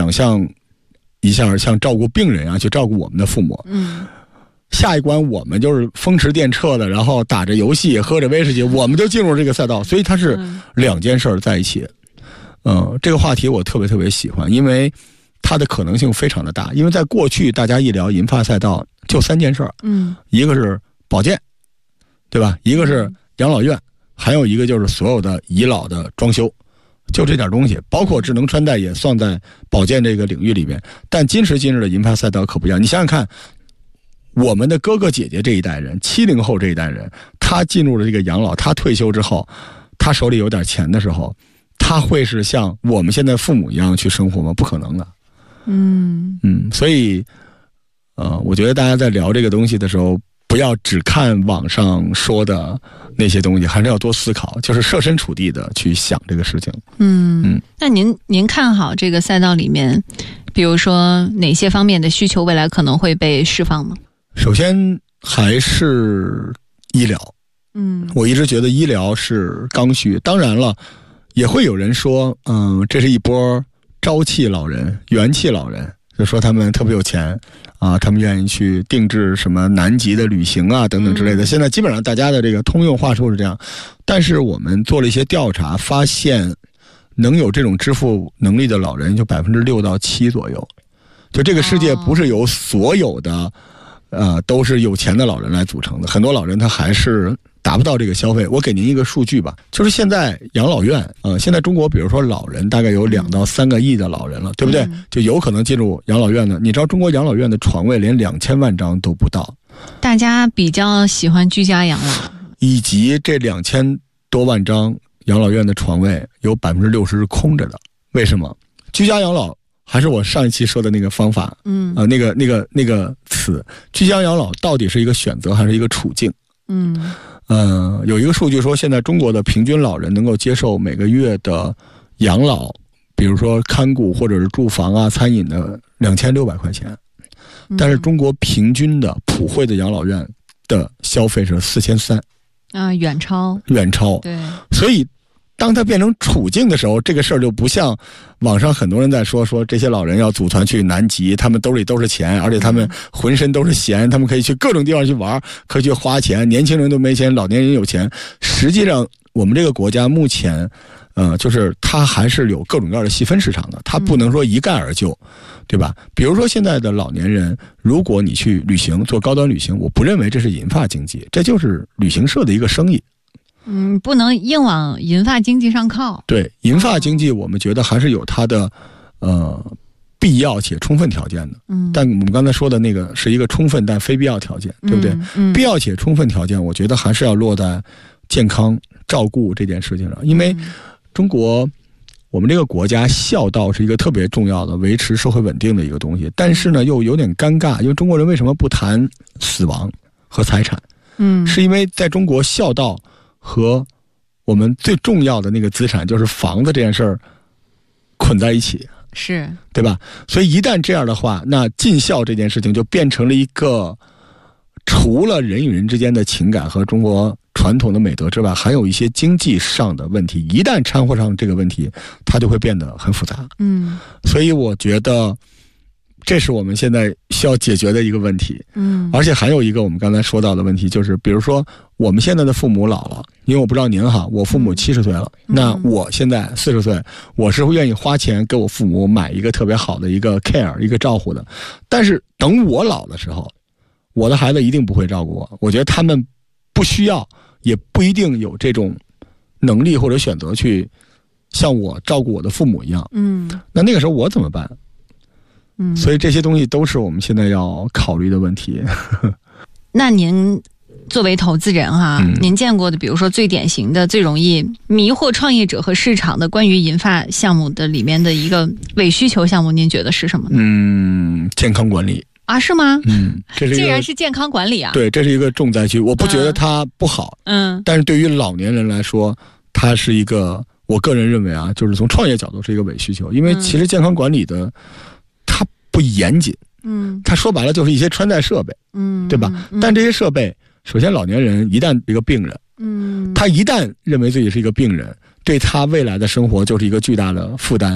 想象一下，像照顾病人啊，去照顾我们的父母。下一关我们就是风驰电掣的，然后打着游戏，喝着威士忌，我们就进入这个赛道，所以它是两件事在一起。这个话题我特别喜欢，因为它的可能性非常的大。因为在过去大家一聊银发赛道就3件事，一个是保健，对吧？一个是养老院，还有一个就是所有的遗老的装修，就这点东西，包括智能穿戴也算在保健这个领域里面。但今时今日的银发赛道可不一样，你想想看，我们的哥哥姐姐这一代人，70后这一代人，他进入了这个养老，他退休之后，他手里有点钱的时候，他会是像我们现在父母一样去生活吗？不可能的。所以我觉得大家在聊这个东西的时候，不要只看网上说的那些东西，还是要多思考，就是设身处地的去想这个事情。 那您看好这个赛道里面，比如说哪些方面的需求未来可能会被释放吗？ 首先还是医疗。我一直觉得医疗是刚需。当然了，也会有人说，这是一波朝气老人、元气老人，就说他们特别有钱啊，他们愿意去定制什么南极的旅行啊等等之类的。现在基本上大家的这个通用话术是这样，但是我们做了一些调查，发现能有这种支付能力的老人就6%到7%左右。就这个世界不是由所有的都是有钱的老人来组成的，很多老人他还是达不到这个消费。我给您一个数据吧，就是现在养老院现在中国比如说老人大概有2到3个亿的老人了，对不对？就有可能进入养老院的。你知道中国养老院的床位连2000万张都不到， 大家比较喜欢居家养老， 以及这2000多万张养老院的床位有60%是空着的。为什么？居家养老还是我上一期说的那个方法，那个词，居家养老到底是一个选择还是一个处境？有一个数据说，现在中国的平均老人能够接受每个月的养老，比如说看顾或者是住房啊、餐饮的2600块钱，但是中国平均的普惠的养老院的消费是4300 远超。对， 所以当它变成处境的时候，这个事儿就不像网上很多人在说这些老人要组团去南极，他们兜里都是钱，而且他们浑身都是闲，他们可以去各种地方去玩，可以去花钱，年轻人都没钱，老年人有钱。实际上我们这个国家目前就是它还是有各种各样的细分市场的，它不能说一概而就，对吧？比如说现在的老年人，如果你去旅行做高端旅行，我不认为这是银发经济，这就是旅行社的一个生意。 不能硬往银发经济上靠。对， 银发经济我们觉得还是有它的必要且充分条件的。但我们刚才说的那个是一个充分但非必要条件，对不对？必要且充分条件，我觉得还是要落在健康照顾这件事情上。因为中国我们这个国家孝道是一个特别重要的维持社会稳定的一个东西，但是呢又有点尴尬，因为中国人为什么不谈死亡和财产？是因为在中国孝道和我们最重要的那个资产就是房子这件事儿捆在一起， 是对吧？所以一旦这样的话，那尽孝这件事情就变成了一个除了人与人之间的情感和中国传统的美德之外，还有一些经济上的问题。一旦掺和上这个问题，它就会变得很复杂。所以我觉得这是我们现在需要解决的一个问题。而且还有一个我们刚才说到的问题，就是比如说我们现在的父母老了，因为我不知道您我父母70岁了，那我现在40岁，我是会愿意花钱给我父母买一个特别好的一个 care 一个照顾的。但是等我老的时候，我的孩子一定不会照顾我，我觉得他们不需要也不一定有这种能力或者选择去像我照顾我的父母一样。那个时候我怎么办？所以这些东西都是我们现在要考虑的问题。 那您作为投资人您见过的比如说最典型的最容易迷惑创业者和市场的关于银发项目的里面的一个伪需求项目，您觉得是什么呢？ 健康管理是吗？ 这是竟然是健康管理对，这是一个重灾区。我不觉得它不好，但是对于老年人来说，它是一个，我个人认为就是从创业角度是一个伪需求。因为其实健康管理的它不严谨，它说白了就是一些穿戴设备，对吧？但这些设备，首先老年人一旦一个病人，他一旦认为自己是一个病人，对他未来的生活就是一个巨大的负担。